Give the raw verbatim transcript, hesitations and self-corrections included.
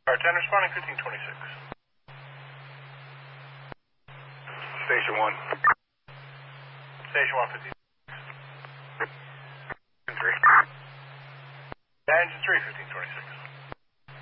ten responding fifteen twenty-six. Station one. Station one fifteen. three. Engine three fifteen twenty-six.